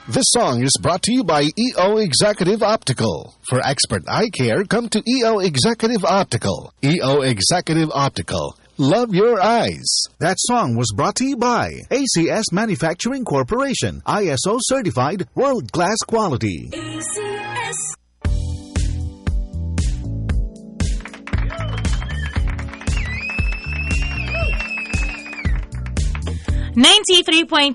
This song is brought to you by EO Executive Optical. For expert eye care, come to EO Executive Optical. EO Executive Optical. Love your eyes. That song was brought to you by ACS Manufacturing Corporation. ISO certified world-class quality. ACS. 93.9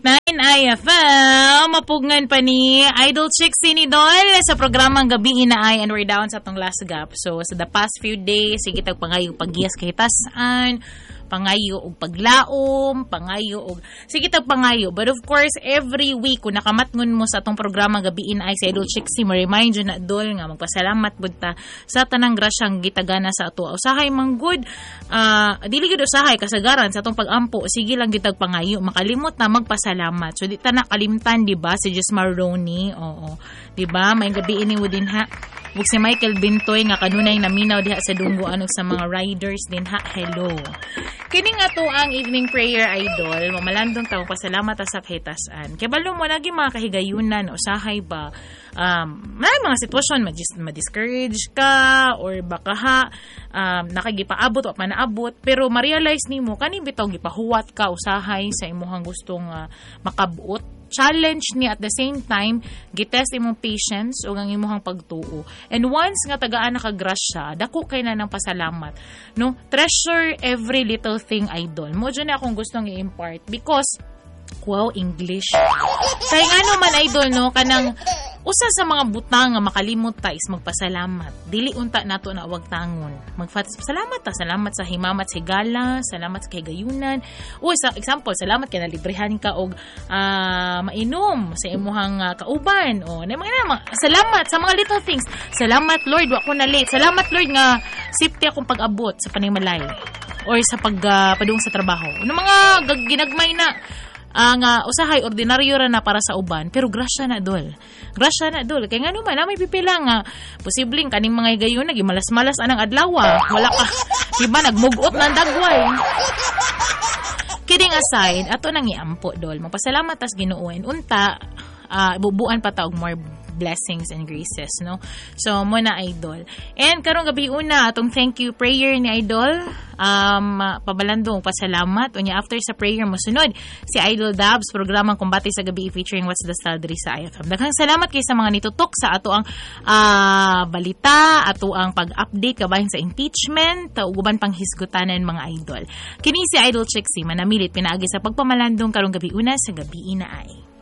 IFM, mapugngan pa ni Idol Chick Sinidol sa programang Gabi na ay, and we're down sa atong last gap. So, sa the past few days, sige tag pangayo pagyas kay tasan, pangayo og paglaom, pangayo og sige tag pangayo. But of course, every week kung nakamatngon mo sa atong programa Gabi na ay sa Idol Chick si remind you na dol nga magpasalamat bud ta sa tanang grasyang gitagana sa ato. Usahay man good, dili gid usahay kasagaran sa atong pagampo. Sige lang gitag pangayo, makalimot na magpasalamat. So di ta nakalimtan, di ba, si Just Maroni. Oo. Di ba? May gabi ini mo din ha. Ug si Michael Bintoy nga kanunay naminaw diha sa Dunguan ug sa mga riders din ha. Hello. Kini nga to ang evening prayer, Idol. Mamalandong tawo pasalamat sa kahitasan. Kay balo mo lagi mga kahigayunan, usahay ba may mga sitwasyon ma-discourage ka or baka ha nakagipaabot o manaabot, pero ma-realize nimo kani bitaw gipahuwat ka usahay sa imuhang gustong makabuot. Challenge ni at the same time gitest imong patience o ang imong pagtuo. And once nga tagaan nakagrasya, dako kay na ng pasalamat, no? Treasure every little thing, Idol. Mo dyan akong gustong i-impart because wow, English. Kaya nga naman, Idol, no, kanang usa sa mga butang nga makalimot ta is magpasalamat. Dili unta nato na wag tangon. Salamat ta, salamat sa himamat sa higala, salamat sa kahigayunan. O sa example, salamat kay nalibrehan ka og mainom sa imuhang kauban. O na mga salamat sa mga little things. Salamat Lord, wa ko na late. Salamat Lord nga safety akong pag-abot sa panimalay or sa padung sa trabaho. Ano mga ginagmay na nga usahay ordinaryo ra na para sa uban, pero grasya na dol. Grasya na dol. Kaya nga naman, may pipila nga posibleng kaning mga higayon nagimalas-malas anang adlaw. Wala ka, diba, nagmugot ng dagway. Kidding aside, ato nang iampo dol. Magpasalamat tas Ginoo, unta bubuan pa ta og more blessings and graces, no? So, muna, Idol. And karong gabi una, atong thank you prayer ni Idol. Pabalandong pasalamat. Unya, after sa prayer mo sunod, si Idol Dabs, programang Kumbati sa Gabi featuring What's the Style diri sa IFM. Daghang salamat kay sa mga nitutok sa ato ang balita, ato ang pag-update kabahin sa impeachment, uguban pang hisgutanan mga Idol. Kini si Idol Chick si manamilit pinaagi sa pagpamalandong karong gabi una sa Gabi na ay.